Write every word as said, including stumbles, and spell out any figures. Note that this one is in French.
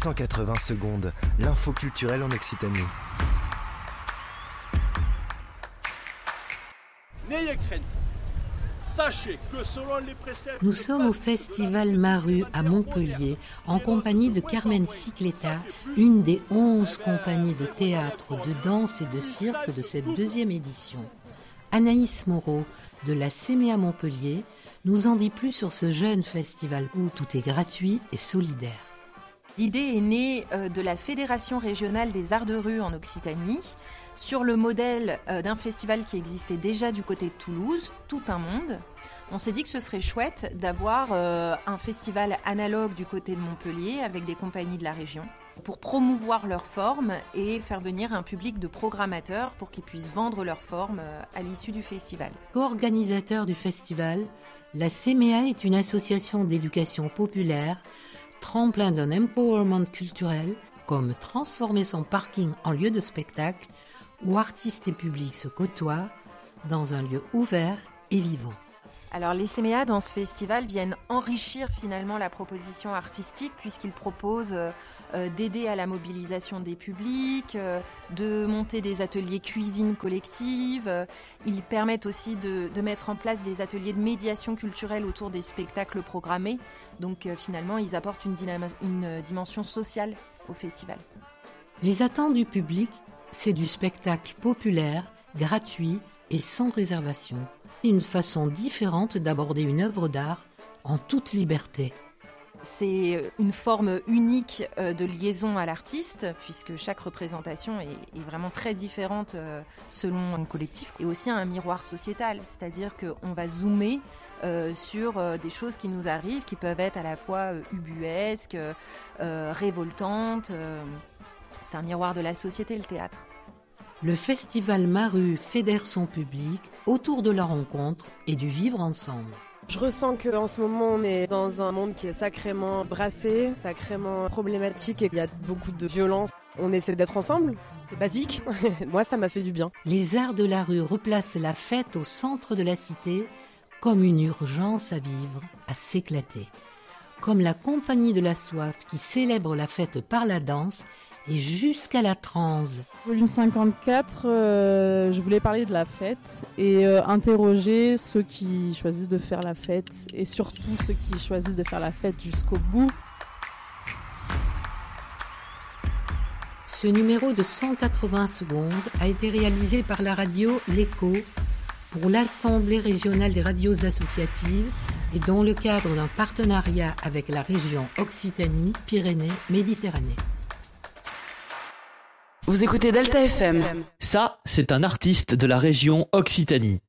cent quatre-vingts secondes, l'info culturelle en Occitanie. N'ayez crainte. Sachez que selon les préceptes... Nous sommes au Festival Maru à Montpellier, en compagnie de Carmen Cicletta, une des onze compagnies de théâtre, de danse et de cirque de cette deuxième édition. Anaïs Moreau, de la Séméa Montpellier, nous en dit plus sur ce jeune festival où tout est gratuit et solidaire. L'idée est née de la Fédération régionale des arts de rue en Occitanie, sur le modèle d'un festival qui existait déjà du côté de Toulouse, Tout un monde. On s'est dit que ce serait chouette d'avoir un festival analogue du côté de Montpellier avec des compagnies de la région pour promouvoir leur forme et faire venir un public de programmateurs pour qu'ils puissent vendre leur forme à l'issue du festival. Co-organisateur du festival, la Séméa est une association d'éducation populaire, tremplin d'un empowerment culturel, comme transformer son parking en lieu de spectacle, où artistes et publics se côtoient dans un lieu ouvert et vivant. Alors les Séméa dans ce festival viennent enrichir finalement la proposition artistique puisqu'ils proposent euh, d'aider à la mobilisation des publics, euh, de monter des ateliers cuisine collective. Euh, ils permettent aussi de, de mettre en place des ateliers de médiation culturelle autour des spectacles programmés. Donc euh, finalement ils apportent une, dynam- une dimension sociale au festival. Les attentes du public, c'est du spectacle populaire, gratuit et sans réservation. Une façon différente d'aborder une œuvre d'art en toute liberté. C'est une forme unique de liaison à l'artiste, puisque chaque représentation est, est vraiment très différente selon un collectif, et aussi un miroir sociétal, c'est-à-dire qu'on va zoomer euh, sur des choses qui nous arrivent, qui peuvent être à la fois ubuesques, euh, révoltantes. Euh, c'est un miroir de la société, le théâtre. Le Festival Maru fédère son public autour de la rencontre et du vivre ensemble. Je ressens qu'en ce moment, on est dans un monde qui est sacrément brassé, sacrément problématique et il y a beaucoup de violence. On essaie d'être ensemble, c'est basique. Moi, ça m'a fait du bien. Les arts de la rue replacent la fête au centre de la cité comme une urgence à vivre, à s'éclater. Comme la Compagnie de la Soif qui célèbre la fête par la danse et jusqu'à la transe. Volume cinquante-quatre, euh, je voulais parler de la fête et euh, interroger ceux qui choisissent de faire la fête et surtout ceux qui choisissent de faire la fête jusqu'au bout. Ce numéro de cent quatre-vingts secondes a été réalisé par la radio L'Écho pour l'Assemblée régionale des radios associatives et dans le cadre d'un partenariat avec la région Occitanie-Pyrénées-Méditerranée. Vous écoutez Delta F M. Ça, c'est un artiste de la région Occitanie.